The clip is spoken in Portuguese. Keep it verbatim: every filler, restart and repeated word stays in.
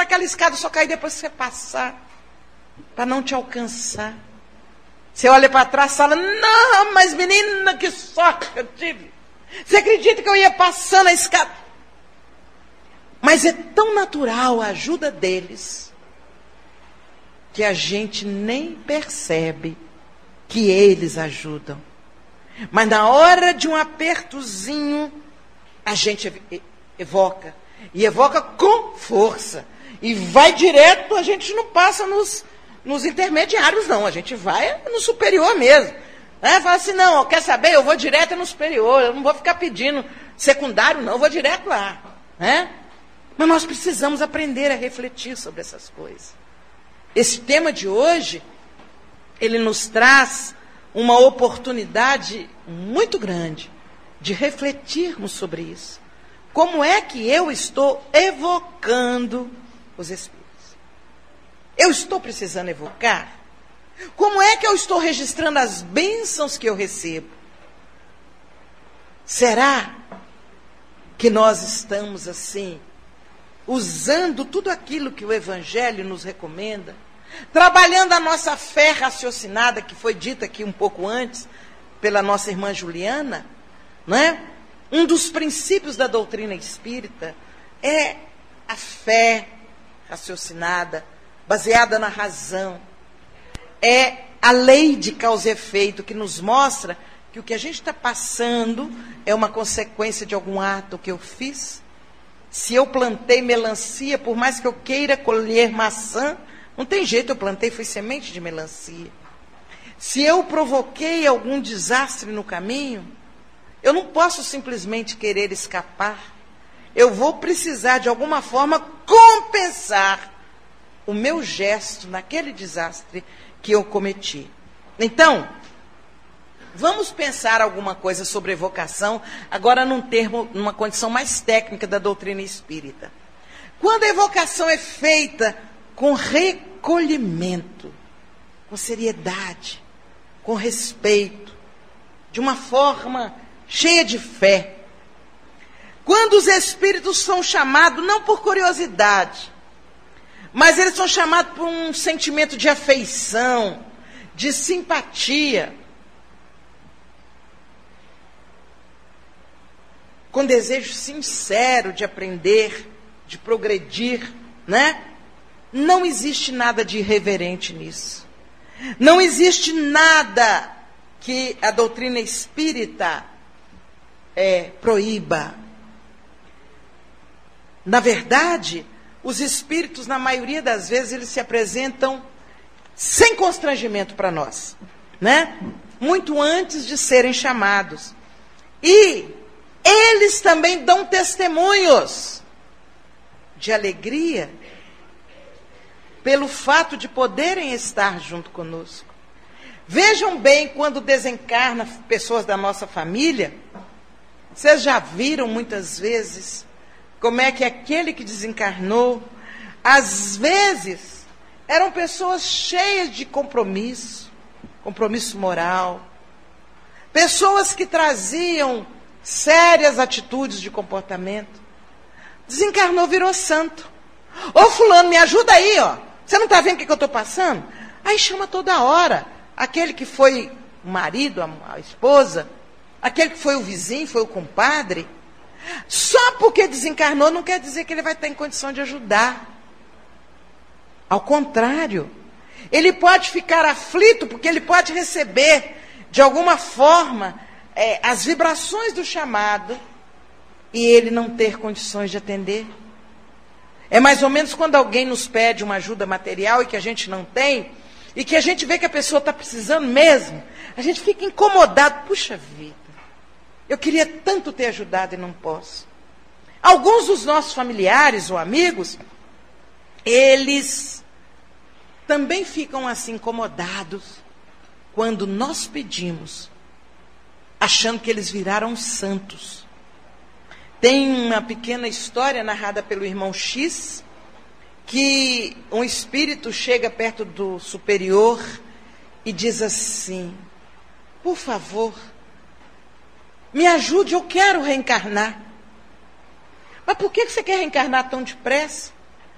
naquela escada, só cair depois que você passar, para não te alcançar. Você olha para trás e fala, não, mas menina, que sorte que eu tive. Você acredita que eu ia passando a escada? Mas é tão natural a ajuda deles, que a gente nem percebe que eles ajudam. Mas na hora de um apertozinho, a gente evoca. E evoca com força. E vai direto, a gente não passa nos, nos intermediários, não. A gente vai no superior mesmo. Né? Fala assim, não, quer saber? Eu vou direto no superior. Eu não vou ficar pedindo secundário, não. Eu vou direto lá. Né? Mas nós precisamos aprender a refletir sobre essas coisas. Esse tema de hoje, ele nos traz uma oportunidade muito grande de refletirmos sobre isso. Como é que eu estou evocando os Espíritos? Eu estou precisando evocar? Como é que eu estou registrando as bênçãos que eu recebo? Será que nós estamos assim, usando tudo aquilo que o Evangelho nos recomenda, trabalhando a nossa fé raciocinada, que foi dita aqui um pouco antes, pela nossa irmã Juliana, não é? Um dos princípios da doutrina espírita é a fé raciocinada, baseada na razão. É a lei de causa e efeito, que nos mostra que o que a gente está passando é uma consequência de algum ato que eu fiz. Se eu plantei melancia, por mais que eu queira colher maçã, não tem jeito, eu plantei, foi semente de melancia. Se eu provoquei algum desastre no caminho, eu não posso simplesmente querer escapar. Eu vou precisar, de alguma forma, compensar o meu gesto naquele desastre que eu cometi. Então, vamos pensar alguma coisa sobre evocação, agora num termo, numa condição mais técnica da doutrina espírita. Quando a evocação é feita com recolhimento, com seriedade, com respeito, de uma forma cheia de fé. Quando os espíritos são chamados, não por curiosidade, mas eles são chamados por um sentimento de afeição, de simpatia, com desejo sincero de aprender, de progredir, né? Não existe nada de irreverente nisso. Não existe nada que a doutrina espírita é, proíba. Na verdade, os espíritos, na maioria das vezes, eles se apresentam sem constrangimento para nós, né? Muito antes de serem chamados. E eles também dão testemunhos de alegria pelo fato de poderem estar junto conosco. Vejam bem, quando desencarna pessoas da nossa família, vocês já viram muitas vezes como é que aquele que desencarnou, às vezes, eram pessoas cheias de compromisso, compromisso moral, pessoas que traziam sérias atitudes de comportamento. Desencarnou, virou santo. Ô fulano, me ajuda aí, ó. Você não está vendo o que, que eu estou passando? Aí chama toda hora. Aquele que foi o marido, a, a esposa, aquele que foi o vizinho, foi o compadre. Só porque desencarnou não quer dizer que ele vai estar em condição de ajudar. Ao contrário, ele pode ficar aflito porque ele pode receber, de alguma forma, é, as vibrações do chamado e ele não ter condições de atender. É mais ou menos quando alguém nos pede uma ajuda material e que a gente não tem, e que a gente vê que a pessoa está precisando mesmo, a gente fica incomodado. Puxa vida, eu queria tanto ter ajudado e não posso. Alguns dos nossos familiares ou amigos, eles também ficam assim incomodados quando nós pedimos, achando que eles viraram santos. Tem uma pequena história narrada pelo irmão X, que um espírito chega perto do superior e diz assim: por favor, me ajude, eu quero reencarnar. Mas por que você quer reencarnar tão depressa?